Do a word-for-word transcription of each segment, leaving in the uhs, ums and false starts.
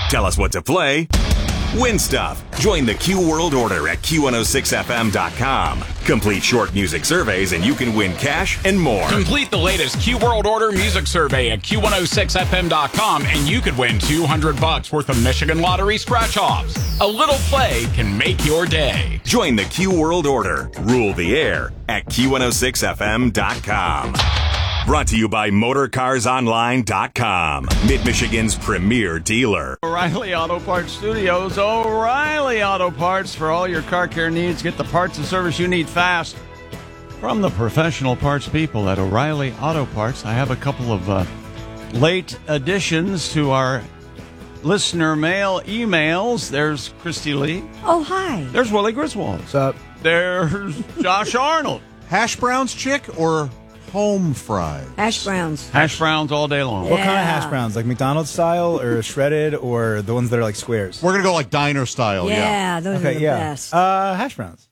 Tell us what to play. Win stuff. Join the Q World Order at Q one oh six F M dot com. Complete short music surveys and you can win cash and more. Complete the latest Q World Order music survey at Q one oh six F M dot com and you could win two hundred bucks worth of Michigan Lottery scratch-offs. A little play can make your day. Join the Q World Order. Rule the air at Q one oh six F M dot com. Brought to you by Motor Cars Online dot com, Mid-Michigan's premier dealer. O'Reilly Auto Parts Studios. O'Reilly Auto Parts for all your car care needs. Get the parts and service you need fast from the professional parts people at O'Reilly Auto Parts. I have a couple of uh, late additions to our listener mail emails. There's Christy Lee. Oh, hi. There's Willie Griswold. What's up? There's Josh Arnold. Hash browns, chick, or home fries? Hash browns. Hash browns all day long. What kind of Yeah. hash browns? Like McDonald's style or shredded or the ones that are like squares? We're going to go like diner style, yeah. Yeah, those are Okay, the yeah. best. Uh, hash browns.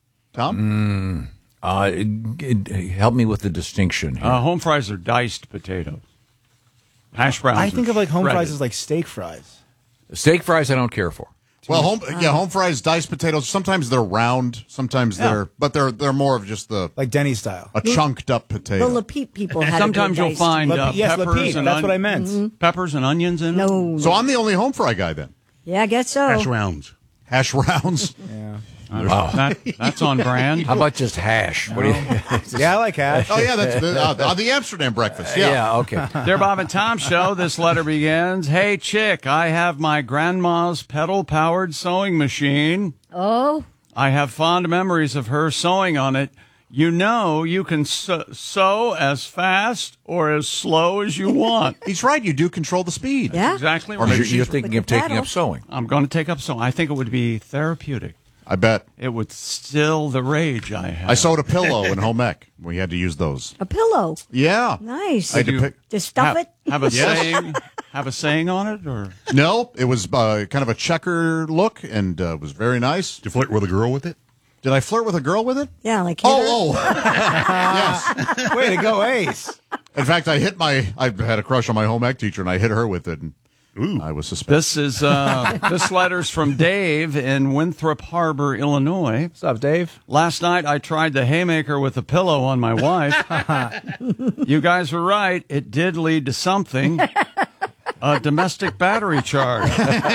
Tom? Uh, g- g- help me with the distinction here. Uh, home fries are diced potatoes. Hash browns. I think are of like home shredded. fries as like steak fries. Steak fries I don't care for. Well, home yeah, home fries, diced potatoes. Sometimes they're round, sometimes Yeah. they're, but they're they're more of just the Like Denny's style. a chunked up The potato. Lapeet people had Sometimes a good you'll diced. find Lape- uh, yes, peppers Lapeet. and That's on- what I meant. peppers and onions in it. No. So I'm the only home fry guy then. Yeah, I guess so. rounds. Hash rounds. Yeah. Uh, that, that's on brand. How about just hash? What do you? Yeah, I like hash. Oh yeah, that's the, uh, uh, the Amsterdam breakfast. Yeah. yeah, okay. Dear Bob and Tom Show, this letter begins. Hey, chick, I have my grandma's pedal-powered sewing machine. Oh, I have fond memories of her sewing on it. You know you can sew, sew as fast or as slow as you want. He's right. You do control the speed. yeah. Exactly Or right. maybe You're, you're she's- thinking With of the taking paddle. up sewing. I'm going to take up sewing. I think it would be therapeutic. I bet. It would still the rage I have. I sewed a pillow in home ec. We had to use those. A pillow. Yeah. Nice. I had to you- pick. Just stuff have, it. have a Yes. saying. Have a saying on it, or No, it was uh, kind of a checker look and uh, was very nice. Did you flirt with a girl with it? Did I flirt with a girl with it? Yeah, like hit her. Oh, oh. yes. Way to go, Ace. In fact, I hit my, I had a crush on my home ec teacher and I hit her with it. And Ooh. I was suspicious. this is uh, this letter's from Dave in Winthrop Harbor, Illinois. What's up, Dave? Last night I tried the haymaker with a pillow on my wife. You guys were right. It did lead to something. A domestic battery charge.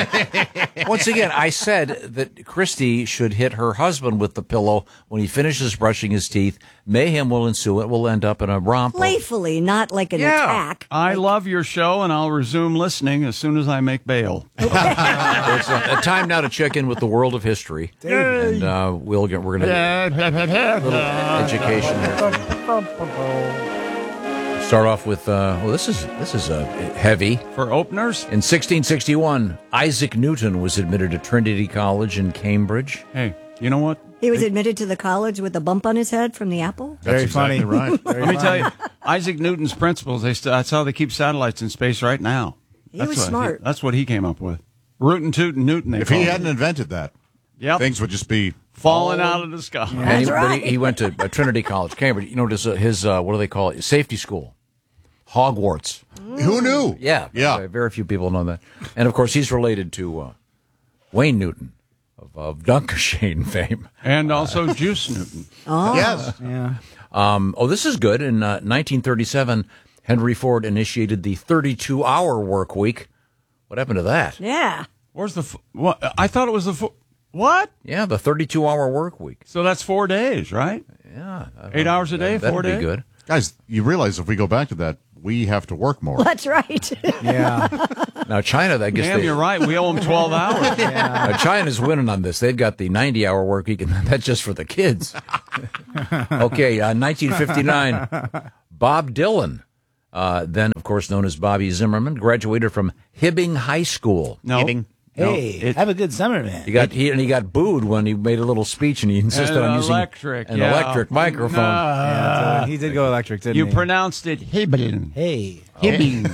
Once again, I said that Christy should hit her husband with the pillow when he finishes brushing his teeth. Mayhem will ensue. It will end up in a romp. of- Playfully, not like an Yeah. attack. I love your show, and I'll resume listening as soon as I make bail. It's a, a time now to check in with the world of history, and uh, we'll get we're going to little education here. Start off with uh, well, this is this is uh, heavy. For openers, In sixteen sixty-one, Isaac Newton was admitted to Trinity College in Cambridge. hey, you know what? He was admitted to the college with a bump on his head from the apple. That's Very exactly funny. right. Very Let me tell funny. you, Isaac Newton's principles, they st- that's how they keep satellites in space right now. He That's was what smart. that's what he came up with. Rootin' tootin' Newton, they If call he it. hadn't invented that, Yep. things would just be falling out of the sky. And he, That's but right. he, he went to uh, Trinity College, Cambridge. You know, his, uh, his uh, what do they call it? Safety school. Hogwarts. Who knew? Yeah. Yeah. Uh, very few people know that. And, of course, he's related to uh, Wayne Newton of, of Dunkershane fame. And also Juice Newton. Yes. Yeah. Um, oh, this is good. In uh, nineteen thirty-seven, Henry Ford initiated the thirty-two hour work week. What happened to that? Yeah. Where's the... F- what? I thought it was the... F- what? Yeah, the thirty-two hour work week. So that's four days, right? Yeah. Eight hours a day, That'd four be days? good. Guys, you realize if we go back to that, we have to work more. That's right. Yeah. Now, China, I guess Damn, they, you're right. We owe them twelve hours. Now, China's winning on this. They've got the ninety hour work week, and that's just for the kids. Okay, uh, nineteen fifty-nine, Bob Dylan, uh, then, of course, known as Bobby Zimmerman, graduated from Hibbing High School. No. Hibbing. Hey, it- have a good summer, man. He got he and he got booed when he made a little speech, and he insisted An on using electric, an yeah. electric microphone. Yeah, so he did go electric, didn't You he? pronounced it Hibbing. Hey. Hibbing.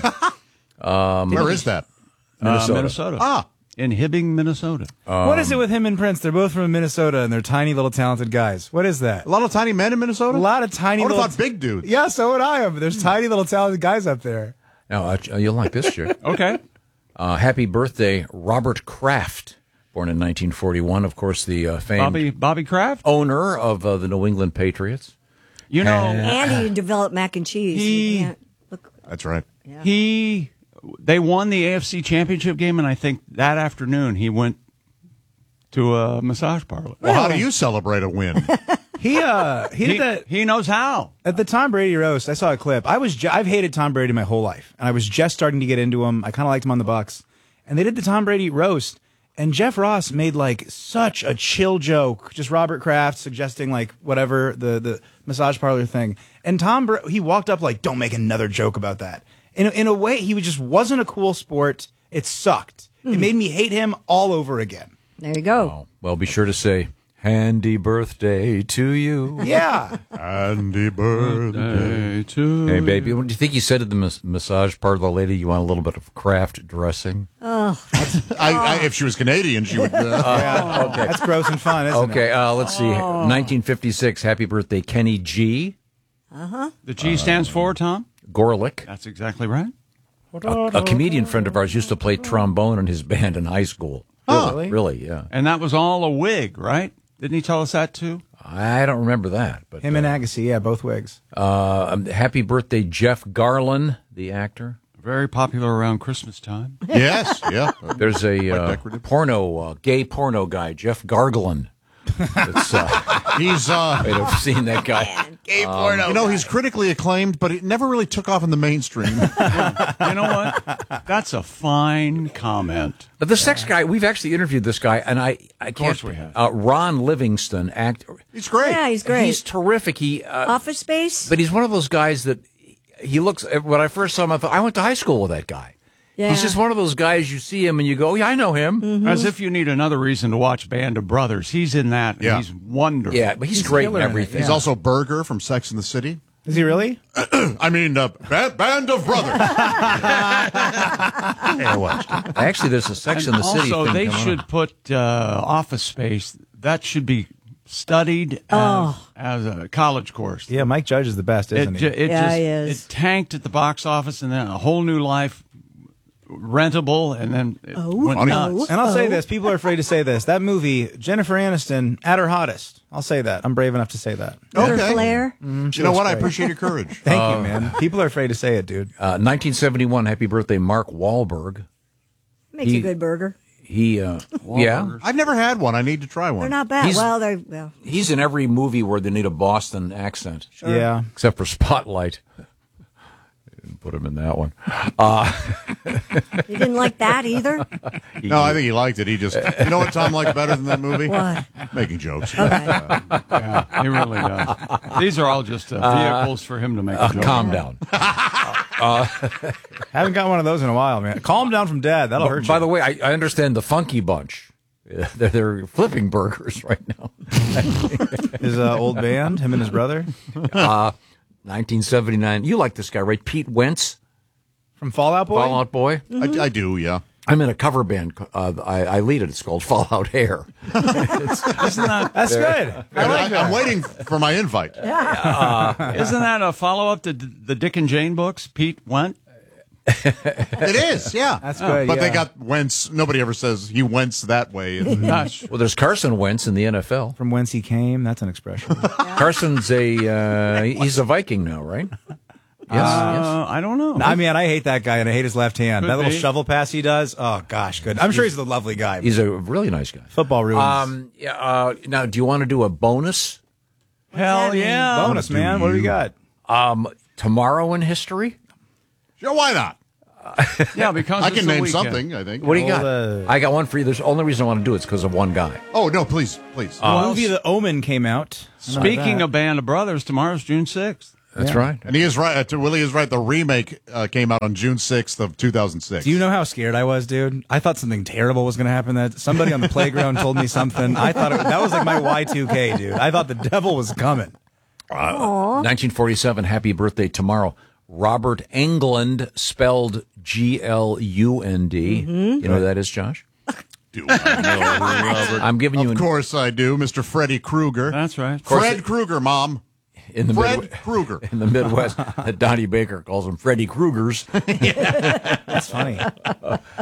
Where is that? Minnesota. Minnesota. Uh, Minnesota. Ah, In Hibbing, Minnesota. What is it with him and Prince? They're both from Minnesota, and they're tiny little talented guys. What is that? a lot of tiny men in Minnesota? A lot of tiny I would little... have thought big dudes. Yeah, so would I. But there's tiny little talented guys up there. Now, uh, you'll like this, Jerry. Okay. Uh, happy birthday, Robert Kraft, born in nineteen forty-one. Of course, the uh, famed Bobby Bobby Kraft, owner of uh, the New England Patriots. You know, And he developed mac and cheese. He- You can't look, That's right. he they won the A F C Championship game, and I think that afternoon he went to a massage parlor. Well, how do you celebrate a win? He uh he did He, that he knows how. at the Tom Brady roast. I saw a clip. I was ju- I've hated Tom Brady my whole life, and I was just starting to get into him. I kind of liked him on the Bucks, and they did the Tom Brady roast. And Jeff Ross made like such a chill joke, just Robert Kraft suggesting like whatever the the massage parlor thing. And Tom Br- he walked up like, "Don't make another joke about that." In a, in a way, he just wasn't a cool sport. It sucked. It made me hate him all over again. there you go. Oh, well, be sure to say, "Handy birthday to you." Yeah. Andy birthday. Hey, to Hey, baby, what do you think you said to the mas- massage parlor lady? You want a little bit of Kraft dressing? I, I, if she was Canadian, she would. Uh, Yeah. Okay. That's gross and fun, isn't Okay, it? uh, let's see. nineteen fifty-six, happy birthday, Kenny G. The G stands for Tom. Gorlick. That's exactly right. A, a comedian friend of ours used to play trombone in his band in high school. Oh, really? Really, yeah. And that was all a wig, right? Didn't he tell us that too? I don't remember that. But Him and Agassi, yeah, both wigs. uh, um, happy birthday, Jeff Garlin, the actor. Very popular around Christmas time. yes, yeah. There's a uh, decorative. porno, uh, gay porno guy, Jeff Garglin. It's, uh, He's, uh, might have seen that guy. you know, he's critically acclaimed, but it never really took off in the mainstream. You know what? That's a fine comment. But the sex guy, we've actually interviewed this guy, and I, I can't. course we have. Uh, Ron Livingston, act. He's great. Yeah, he's great. He's terrific. He, uh, Office Space? but he's one of those guys that he looks. When I first saw him, I thought I went to high school with that guy. Yeah. He's just one of those guys you see him and you go, yeah, I know him. As if you need another reason to watch Band of Brothers. He's in that. And Yeah. He's wonderful. Yeah, but he's, great in killer in it, everything. He's also Berger from Sex and the City. Is he really? I mean, uh, ba- Band of Brothers. Hey, I watched it. Actually, there's a Sex And in the City also, thing they coming should up. put uh, Office Space. That should be studied as, as a college course. Yeah, Mike Judge is the best, It, isn't ju- he? it Yeah, just he is. it tanked at the box office, and then a whole new life, rentable, and then it went Funny. nuts. And I'll say Oh. this: people are afraid to say this. That movie, Jennifer Aniston at her hottest. I'll say that. I'm brave enough to say that. Her Okay. flair? You know looks what? I great. appreciate your courage. Thank you, man. People are afraid to say it, dude. Uh, nineteen seventy-one, happy birthday, Mark Wahlberg. Makes He- a good burger. He, uh, yeah, I've never had one. I need to try one. They're not bad. He's- well, they're, well, he's in every movie where they need a Boston accent, Yeah. except for Spotlight. Didn't put him in that one. Uh, you didn't like that either? No, I think he liked it. He just, you know what Tom liked better than that movie? What? Making jokes. Okay. Yeah, he really does. These are all just uh, vehicles for him to make a uh, joke. calm down. Haven't got one of those in a while, man. Calm down from dad. That'll hurt you. By the way, I, I understand the Funky Bunch. Yeah, They're, they're flipping burgers right now. His uh, old band, him and his brother, Uh, nineteen seventy-nine. You like this guy, right? Pete Wentz, from Fallout Boy. Fallout Boy. I, I do, yeah. I'm in a cover band. Uh, I, I lead it. It's called Fallout Hair. Isn't that That's good. I like I, I'm that. waiting for my invite. isn't that a follow up to d- the Dick and Jane books? Pete went. It is, yeah. That's good. But they yeah. got Wentz. Nobody ever says he Wentz that way. Gosh. Well, there's Carson Wentz in the N F L. from whence he came. That's an expression. Carson's a uh, he's a Viking now, right? Yes, Uh, I don't know. I mean, I hate that guy, and I hate his left hand. Could that little be. shovel pass he does. Oh gosh, good. I'm sure he's a lovely guy. yes. He's a really nice guy. Football ruins. Um, yeah. Uh, now, do you want to do a bonus? Hell that mean? yeah. Bonus, man. What do we got? Um, tomorrow in history. Sure, why not? Yeah, because I it's can the name weekend. something, I think. What do you got? Well, uh, I got one for you. There's the only reason I want to do it is because of one guy. Oh, no, please, please. the movie The Omen came out. Speaking of Band of Brothers, tomorrow's June sixth. That's right. and he is right. Uh, Willie is right. The remake uh, came out on June sixth of two thousand six. Do you know how scared I was, dude? I thought something terrible was going to happen. That somebody on the playground told me something. I thought it, that was like my Y two K, dude. I thought the devil was coming. nineteen forty-seven. Happy birthday tomorrow. Robert Englund, spelled G L U N D. You know who that is, Josh? Do I know, Robert? I'm giving you Of an, course I do, Mister Freddie Krueger. That's right. Fred Krueger, Mom. in the Fred Midwest. Krueger. In the Midwest, that Donnie Baker calls them Freddy Kruegers. That's funny.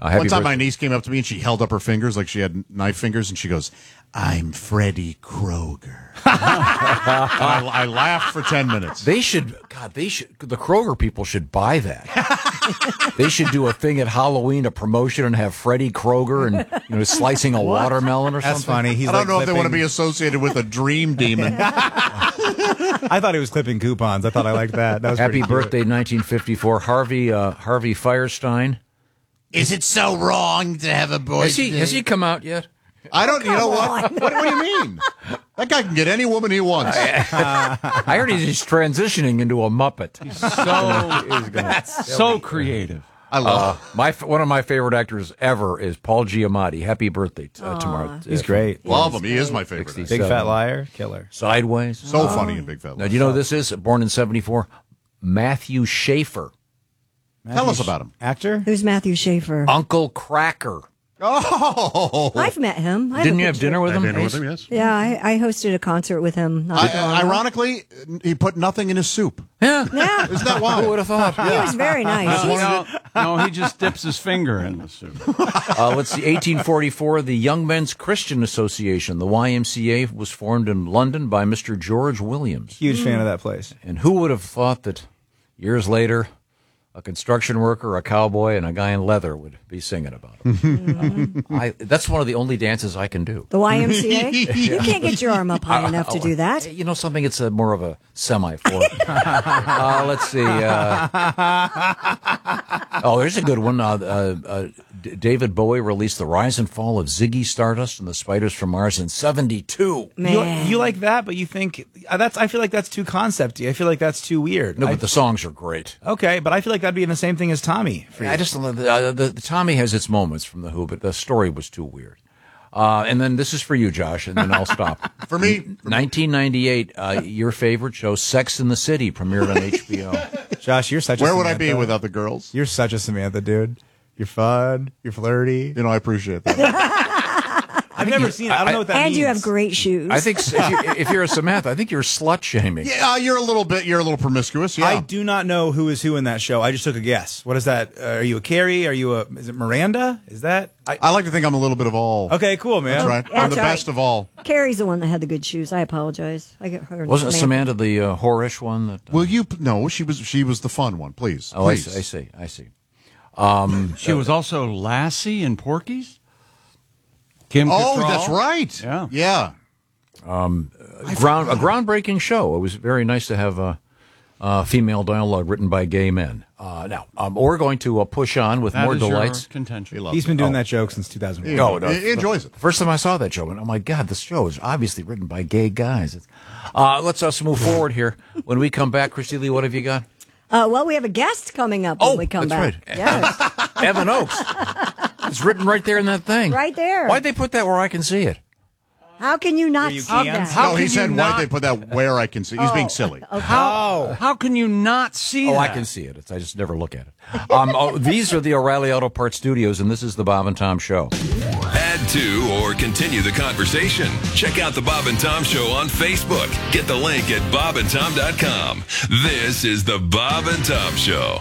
Uh, happy One time birthday. my niece came up to me and she held up her fingers like she had knife fingers, and she goes, "I'm Freddy Krueger." I, I laughed for ten minutes. They should, God, they should, the Kroger people should buy that. They should do a thing at Halloween, a promotion, and have Freddy Krueger and, you know, slicing a watermelon or That's something. funny. He's I don't like know if they want to clipping- be associated with a dream demon. I thought he was clipping coupons. I thought I liked that. That was Happy pretty cute. birthday, nineteen fifty-four, Harvey uh, Harvey Firestein. Is it so wrong to have a boy? Has he has he come out yet? I don't. You know what? what? What do you mean? That guy can get any woman he wants. I heard he's transitioning into a Muppet. So, so creative. I love. Uh, my one of my favorite actors ever is Paul Giamatti. Happy birthday uh, tomorrow. He's Uh, great. it. Love him. He is my favorite. sixty. Big Fat Liar, killer. Sideways. So funny in Big Fat Now, Liar. do you know who this is? Born in seventy-four, Matthew Schaefer, Tell us about him. Actor? Who's Matthew Schaefer? Uncle Cracker. Oh, I've met him. I have Didn't a you have picture. dinner with him? dinner with him, yes. Yeah, I, I hosted a concert with him. Not I, too long ago. ironically, he put nothing in his soup. Yeah. Yeah, Isn't that Who wild? would have thought? he was very nice. He's- No, no, he just dips his finger in the soup. Uh, let's see. eighteen forty-four, the Young Men's Christian Association, the Y M C A, was formed in London by Mister George Williams. Huge fan of that place. And who would have thought that years later, a construction worker, a cowboy, and a guy in leather would be singing about it? uh, I, that's one of the only dances I can do. The Y M C A? You can't get your arm up high enough to do that. You know something? It's a, more of a semi-four. uh, let's see. Uh, oh, there's a good one. Uh, uh, uh, D- David Bowie released The Rise and Fall of Ziggy Stardust and the Spiders from Mars in seventy-two. You, Man. you like that, but you think uh, that's. I feel like that's too concepty. I feel like that's too weird. No, I- but the songs are great. okay, but I feel like that'd be in the same thing as Tommy. For you. I just uh, the, the, the Tommy has its moments from the Who, but the story was too weird. Uh, and then this is for you, Josh, and then I'll stop. For me, nineteen ninety-eight, uh, your favorite show, Sex and the City, premiered on H B O. Josh, you're such. a where would I Samantha. be without the girls? You're such a Samantha, dude. You're fun. You're flirty. You know, I appreciate that. I've never seen it. I don't know what that and means. you have great shoes. I think s- if, you, if you're a Samantha, I think you're slut shaming. Yeah, you're a little bit. You're a little promiscuous. Yeah. I do not know who is who in that show. I just took a guess. What is that? Uh, are you a Carrie? Are you a? Is it Miranda? Is that? I, I like to think I'm a little bit of all. okay, cool, man. That's right. Yeah, I'm the that's right. best of all. Carrie's the one that had the good shoes. I apologize. I get her. Wasn't Samantha the uh, whorish one? That, uh, Will you? No, she was. She was the fun one. Please. oh, I please. see, I see. I see. Um, She was also Lassie in Porky's. Kim Oh, Cattrall. that's right. Yeah. Yeah. ground a groundbreaking show. It was very nice to have a, a female dialogue written by gay men. Uh, now um, we're going to uh, push on with That more is your delights. contention. He's been doing that joke since two thousand one. No, no, He, he enjoys it. The first time I saw that show, I went, oh my God, this show is obviously written by gay guys. It's, uh, let's us move forward here. When we come back, Christy Lee, what have you got? Uh, well, we have a guest coming up when Oh, we come that's back. right. Yes, Evan Oaks. It's written right there in that thing. right there. Why'd they put that where I can see it? How can you not you see can't? that? How no, he can said you why not- they put that where I can see. He's being silly. How, how can you not see Oh, that? I can see it. It's, I just never look at it. Um, oh, these are the O'Reilly Auto Parts Studios, and this is the Bob and Tom Show. Add to or continue the conversation. Check out the Bob and Tom Show on Facebook. Get the link at bob and tom dot com. This is the Bob and Tom Show.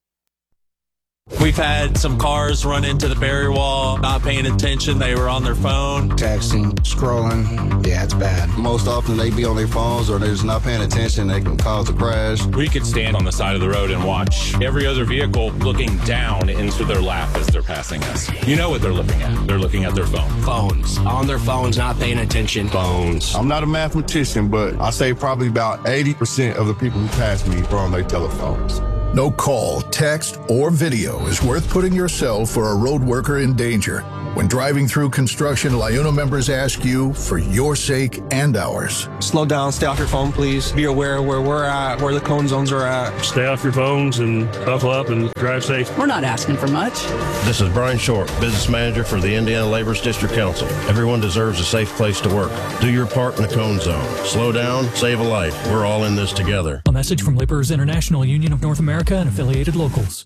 We've had some cars run into the barrier wall, not paying attention. They were on their phone. Texting, scrolling. Yeah, it's bad. Most often they be on their phones or they're just not paying attention. They can cause a crash. We could stand on the side of the road and watch every other vehicle looking down into their lap as they're passing us. You know what they're looking at. They're looking at their phone. Phones. On their phones, not paying attention. Phones. I'm not a mathematician, but I say probably about eighty percent of the people who pass me are on their telephones. No call, text, or video is worth putting yourself or a road worker in danger. When driving through construction, LIUNA members ask you for your sake and ours. Slow down, stay off your phone, please. Be aware of where we're at, where the cone zones are at. Stay off your phones and buckle up and drive safe. We're not asking for much. This is Brian Short, business manager for the Indiana Labor's District Council. Everyone deserves a safe place to work. Do your part in the cone zone. Slow down, save a life. We're all in this together. A message from Laborers International Union of North America and affiliated locals.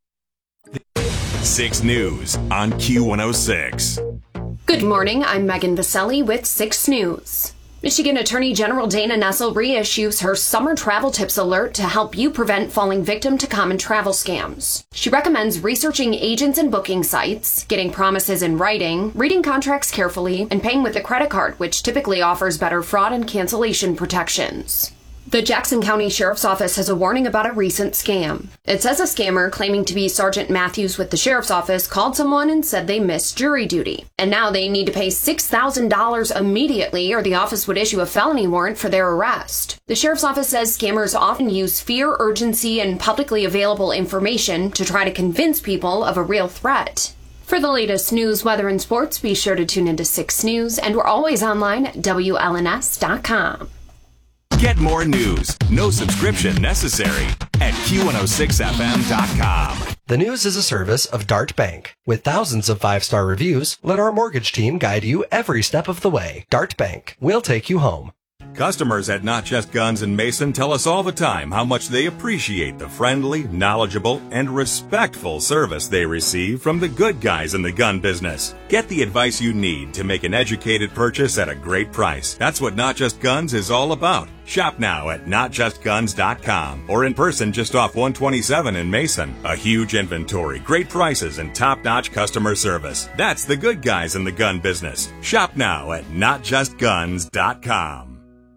six News on Q one oh six. Good morning, I'm Megan Vaselli with six News. Michigan Attorney General Dana Nessel reissues her summer travel tips alert to help you prevent falling victim to common travel scams. She recommends researching agents and booking sites, getting promises in writing, reading contracts carefully, and paying with a credit card, which typically offers better fraud and cancellation protections. The Jackson County Sheriff's Office has a warning about a recent scam. It says a scammer claiming to be Sergeant Matthews with the Sheriff's Office called someone and said they missed jury duty. And now they need to pay six thousand dollars immediately or the office would issue a felony warrant for their arrest. The Sheriff's Office says scammers often use fear, urgency, and publicly available information to try to convince people of a real threat. For the latest news, weather, and sports, be sure to tune into six News, and we're always online at W L N S dot com. Get more news, no subscription necessary, at Q one oh six F M dot com. The News is a service of Dart Bank. With thousands of five-star reviews, let our mortgage team guide you every step of the way. Dart Bank. We'll take you home. Customers at Not Just Guns in Mason tell us all the time how much they appreciate the friendly, knowledgeable, and respectful service they receive from the good guys in the gun business. Get the advice you need to make an educated purchase at a great price. That's what Not Just Guns is all about. Shop now at not just guns dot com or in person just off one twenty-seven in Mason. A huge inventory, great prices, and top-notch customer service. That's the good guys in the gun business. Shop now at not just guns dot com.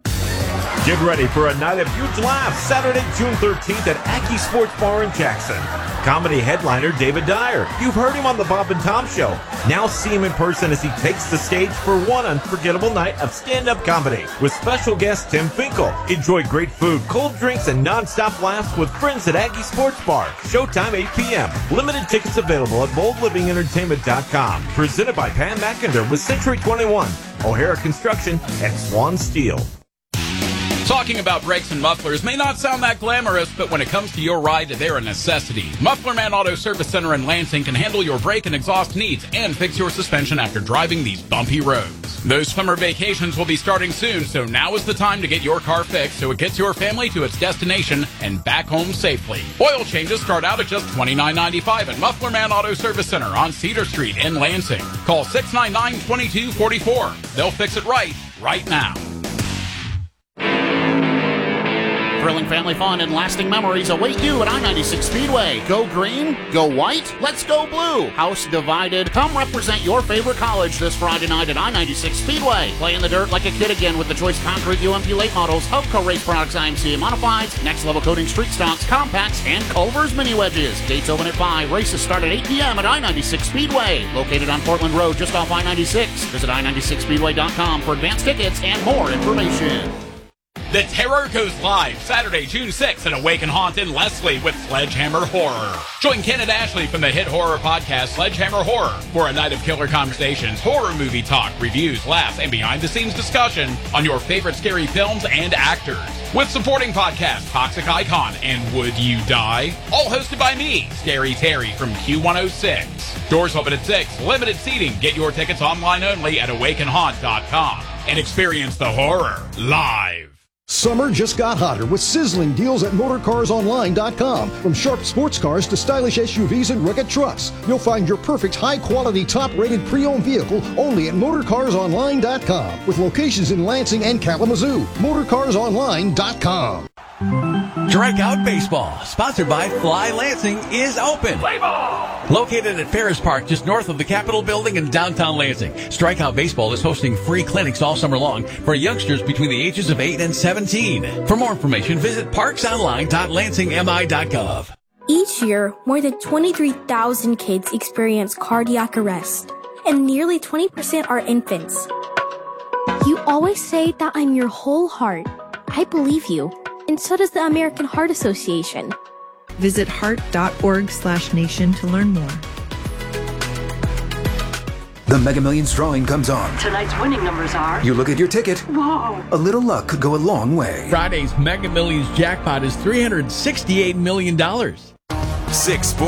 Get ready for a night of huge laughs Saturday, June thirteenth at Aki Sports Bar in Jackson. Comedy headliner David Dyer. You've heard him on the Bob and Tom Show. Now see him in person as he takes the stage for one unforgettable night of stand-up comedy with special guest Tim Finkel. Enjoy great food, cold drinks, and non-stop laughs with friends at Aggie Sports Bar. Showtime eight p.m. Limited tickets available at bold living entertainment dot com. Presented by Pam McInder with Century twenty-one, O'Hara Construction, and Swan Steel. Talking about brakes and mufflers may not sound that glamorous, but when it comes to your ride, they're a necessity. Muffler Man Auto Service Center in Lansing can handle your brake and exhaust needs and fix your suspension after driving these bumpy roads. Those summer vacations will be starting soon, so now is the time to get your car fixed so it gets your family to its destination and back home safely. Oil changes start out at just twenty-nine ninety-five at Muffler Man Auto Service Center on Cedar Street in Lansing. Call six nine nine, two two four four. They'll fix it right, right now. Thrilling family fun and lasting memories await you at I ninety-six Speedway. Go green? Go white? Let's go blue. House divided. Come represent your favorite college this Friday night at I ninety-six Speedway. Play in the dirt like a kid again with the Choice Concrete U M P late models, Hubco Race Products I M C A Modifieds, Next Level Coating Street Stocks, Compacts, and Culver's Mini Wedges. Gates open at five. Races start at eight p.m. at I ninety-six Speedway. Located on Portland Road just off I ninety-six. Visit I ninety-six speedway dot com for advanced tickets and more information. The Terror goes live Saturday, June sixth at Awaken Haunt in Leslie with Sledgehammer Horror. Join Ken and Ashley from the hit horror podcast Sledgehammer Horror for a night of killer conversations, horror movie talk, reviews, laughs, and behind-the-scenes discussion on your favorite scary films and actors. With supporting podcasts Toxic Icon and Would You Die? All hosted by me, Scary Terry from Q one oh six. Doors open at six. Limited seating. Get your tickets online only at awaken haunt dot com and experience the horror live. Summer just got hotter with sizzling deals at motor cars online dot com. From sharp sports cars to stylish S U Vs and rugged trucks, you'll find your perfect high-quality, top-rated pre-owned vehicle only at motor cars online dot com. With locations in Lansing and Kalamazoo. motor cars online dot com. Strikeout Baseball, sponsored by Fly Lansing, is open. Play ball! Located at Ferris Park, just north of the Capitol Building in downtown Lansing, Strikeout Baseball is hosting free clinics all summer long for youngsters between the ages of eight and seventeen. For more information, visit parks online dot lansing m i dot gov. Each year, more than twenty-three thousand kids experience cardiac arrest, and nearly twenty percent are infants. You always say that I'm your whole heart. I believe you. And so does the American Heart Association. Visit heart dot org slash nation to learn more. The Mega Millions drawing comes on. Tonight's winning numbers are... You look at your ticket. Whoa. A little luck could go a long way. Friday's Mega Millions jackpot is three hundred sixty-eight million dollars. Six